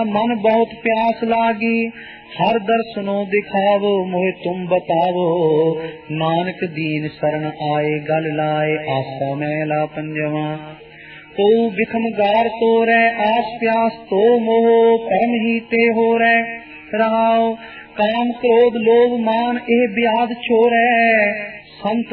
मन बहुत प्यास लागी, हर दर्शनो दिखावो मोहे तुम बतावो। नानक दीन शरण आए, गल लाए आसा मैला पंजवा। तो बिखम गार तो रह, आस प्यास तो मोह, परम ही ते हो रह रहाओ। काम क्रोध लोभ मान एह ब्याध छोड़ै, संत